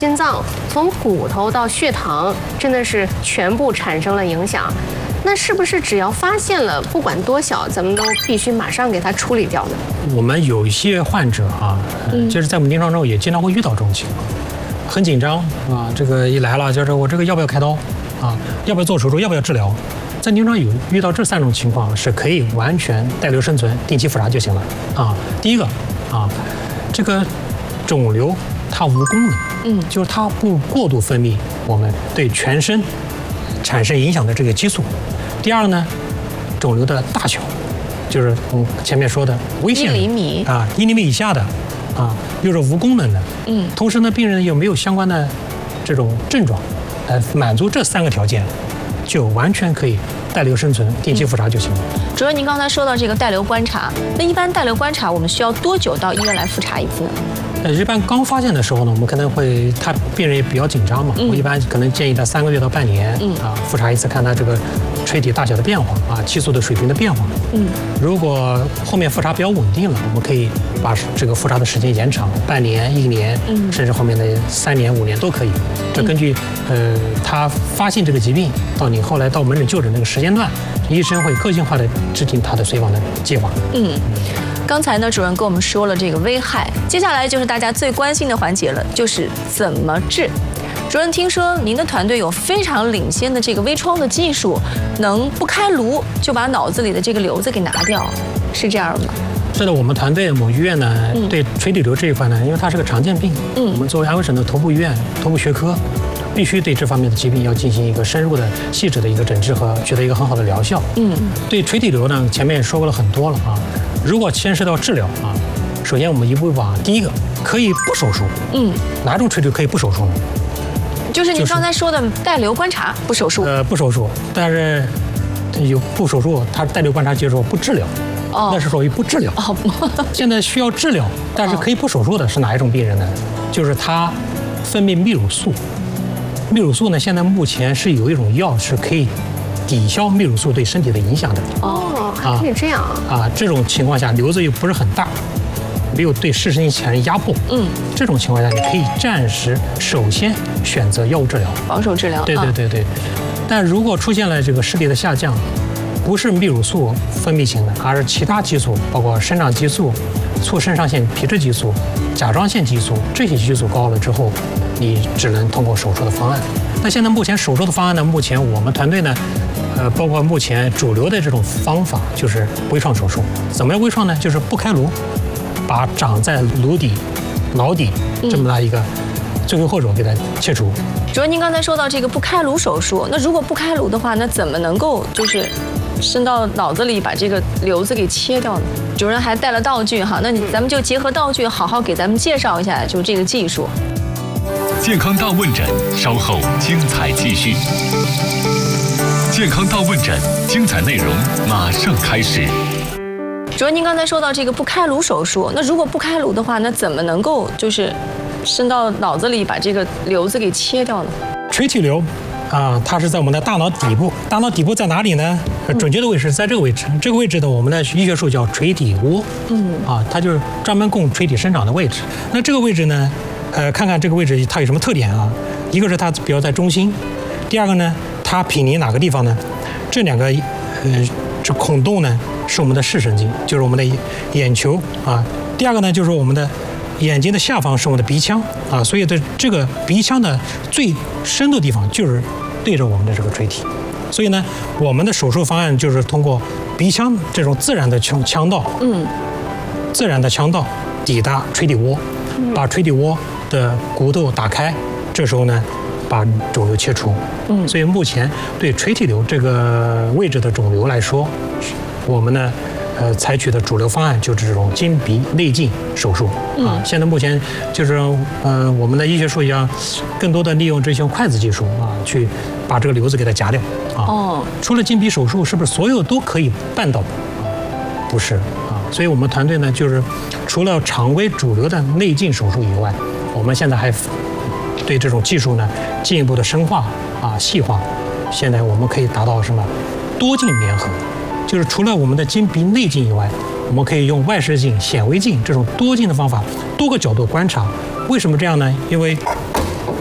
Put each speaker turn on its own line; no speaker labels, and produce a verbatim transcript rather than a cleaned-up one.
心脏从骨头到血糖，真的是全部产生了影响。那是不是只要发现了，不管多小，咱们都必须马上给它处理掉呢？
我们有一些患者啊，嗯、就是在我们临床中也经常会遇到这种情况，很紧张啊，这个一来了就是我这个要不要开刀啊，要不要做手术，要不要治疗？在临床有遇到这三种情况，是可以完全带瘤生存，定期复查就行了啊。第一个啊，这个肿瘤它无功能。嗯，就是它不过度分泌我们对全身产生影响的这个激素。第二呢，肿瘤的大小，就是我们前面说的危险
一厘米
啊，一厘米以下的啊，又是无功能的。嗯，同时呢，病人又没有相关的这种症状，呃，满足这三个条件，就完全可以带瘤生存，定期复查就行了。
嗯、主任，您刚才说到这个带瘤观察，那一般带瘤观察我们需要多久到医院来复查一次呢？
呃，一般刚发现的时候呢，我们可能会，他病人也比较紧张嘛，嗯、我一般可能建议他三个月到半年，嗯、啊，复查一次，看他这个垂体大小的变化啊，激素的水平的变化。嗯，如果后面复查比较稳定了，我们可以把这个复查的时间延长，半年、一年，嗯、甚至后面的三年、五年都可以。这根据呃他发现这个疾病到你后来到门诊就诊那个时间段，医生会个性化的制定他的随访的计划。
嗯。刚才呢，主任跟我们说了这个危害，接下来就是大家最关心的环节了，就是怎么治。主任，听说您的团队有非常领先的这个微创的技术，能不开颅就把脑子里的这个瘤子给拿掉，是这样吗？
是的，我们团队某医院呢，嗯、对垂体瘤这一块呢，因为它是个常见病，嗯，我们作为安徽省的头部医院、头部学科，必须对这方面的疾病要进行一个深入的、细致的一个诊治和取得一个很好的疗效。嗯，对垂体瘤呢，前面也说过了很多了啊。如果牵涉到治疗啊，首先我们一步一步啊，第一个可以不手术。嗯，哪种垂体瘤可以不手术呢？
就是您刚才说的带瘤观察不手术。
呃，不手术，但是有不手术，它带瘤观察就是说不治疗。哦，那是属于不治疗。哦，现在需要治疗，但是可以不手术的是哪一种病人呢？就是他分泌泌乳素。泌乳素呢，现在目前是有一种药是可以抵消泌乳素对身体的影响的。
哦，还可以这样啊！
啊，这种情况下瘤子又不是很大，没有对视神经产生压迫。嗯，这种情况下你可以暂时首先选择药物治疗，
保守治疗。
对对对对。但如果出现了这个视力的下降，不是泌乳素分泌型的，而是其他激素，包括生长激素、促肾上腺皮质激素、甲状腺激素，这些激素高了之后，你只能通过手术的方案。那现在目前手术的方案呢？目前我们团队呢，呃，包括目前主流的这种方法就是微创手术。怎么样微创呢？就是不开颅，把长在颅底、脑底这么大一个罪魁祸首给它切除。
主任，您刚才说到这个不开颅手术，那如果不开颅的话，那怎么能够就是伸到脑子里把这个瘤子给切掉呢？主任还带了道具哈，那你咱们就结合道具，好好给咱们介绍一下，就这个技术。
健康大问诊，稍后精彩继续。健康大问诊，精彩内容马上开始。
主任，您刚才说到这个不开颅手术，那如果不开颅的话，那怎么能够就是伸到脑子里把这个瘤子给切掉呢？
垂体瘤啊，它是在我们的大脑底部。大脑底部在哪里呢？准确的位置是在这个位置。这个位置呢，我们的医学术叫垂体窝。嗯，啊，它就是专门供垂体生长的位置。那这个位置呢，呃，看看这个位置它有什么特点啊？一个是它比较在中心，第二个呢，它毗邻哪个地方呢？这两个呃，这孔洞呢是我们的视神经，就是我们的眼球啊。第二个呢，就是我们的眼睛的下方是我们的鼻腔啊，所以的这个鼻腔的最深的地方就是对着我们的这个垂体。所以呢，我们的手术方案就是通过鼻腔这种自然的腔腔道，嗯，自然的腔道抵达垂体窝，把垂体窝的骨头打开，这时候呢，把肿瘤切除。嗯，所以目前对垂体瘤这个位置的肿瘤来说，我们呢，呃，采取的主流方案就是这种经鼻内镜手术啊。现在目前就是呃，我们的医学术语啊，更多的利用这些筷子技术啊，去把这个瘤子给它夹掉啊。哦，除了经鼻手术，是不是所有都可以办到？不是啊，所以我们团队呢，就是除了常规主流的内镜手术以外，我们现在还对这种技术呢进一步的深化啊、细化。现在我们可以达到什么多镜联合，就是除了我们的经鼻内镜以外，我们可以用外视镜、显微镜这种多镜的方法，多个角度观察。为什么这样呢？因为